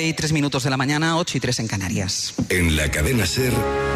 9:03 de la mañana, 8:03 en Canarias. En la cadena SER,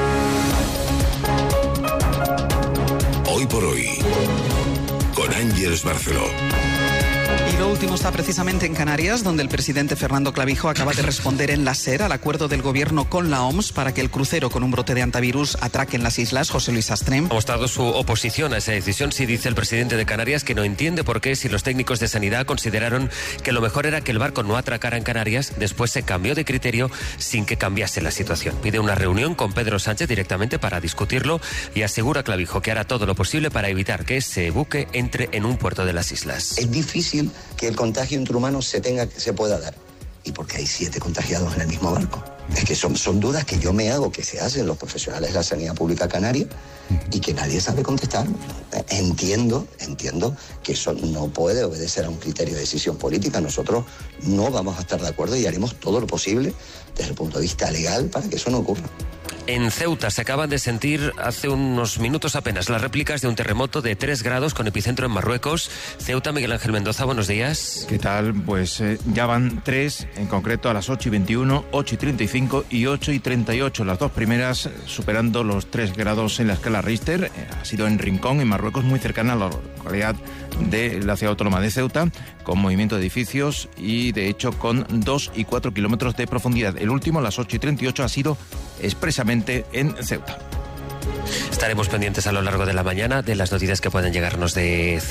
Hoy por Hoy, con Ángeles Barceló. Y lo último está precisamente en Canarias, donde el presidente Fernando Clavijo acaba de responder en la SER al acuerdo del gobierno con la OMS para que el crucero con un brote de antivirus atraque en las islas. José Luis Astrem ha mostrado su oposición a esa decisión. Sí, dice el presidente de Canarias que no entiende por qué, si los técnicos de sanidad consideraron que lo mejor era que el barco no atracara en Canarias, después se cambió de criterio sin que cambiase la situación. Pide una reunión con Pedro Sánchez directamente para discutirlo y asegura Clavijo que hará todo lo posible para evitar que ese buque entre en un puerto de las islas. Es difícil que el contagio entre humanos se pueda dar. ¿Y porque hay 7 contagiados en el mismo barco? Es que son dudas que yo me hago, que se hacen los profesionales de la sanidad pública canaria y que nadie sabe contestar. Entiendo que eso no puede obedecer a un criterio de decisión política. Nosotros no vamos a estar de acuerdo y haremos todo lo posible desde el punto de vista legal para que eso no ocurra. En Ceuta se acaban de sentir hace unos minutos apenas las réplicas de un terremoto de 3 grados con epicentro en Marruecos. Ceuta, Miguel Ángel Mendoza, buenos días. ¿Qué tal? Pues ya van 3, en concreto a las 8:21, 8:35 y 8:38. Las dos primeras superando los 3 grados en la escala Richter. Ha sido en Rincón, en Marruecos, muy cercana a la localidad de la ciudad autónoma de Ceuta, con movimiento de edificios y, de hecho, con 2 y 4 kilómetros de profundidad. El último, a las 8:38, ha sido expresamente en Ceuta. Estaremos pendientes a lo largo de la mañana de las noticias que pueden llegarnos de